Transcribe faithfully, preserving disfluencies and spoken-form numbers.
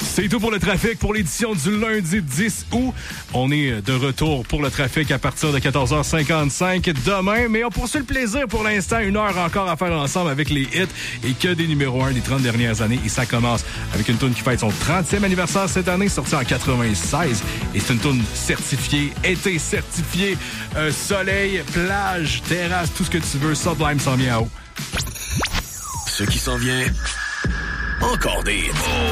C'est tout pour le trafic pour l'édition du lundi dix août. On est de retour pour le trafic à partir de quatorze heures cinquante-cinq demain, mais on poursuit le plaisir pour l'instant. Une heure encore à faire ensemble avec les hits et que des numéros un des trente dernières années. Et ça commence avec une toune qui fête son trentième anniversaire cette année, sortie en quatre-vingt-seize. Et c'est une toune certifiée, été certifié, euh, soleil, plage, terrasse, tout ce que tu veux. Sublime s'en vient à haut. Ce qui s'en vient, encore des hits.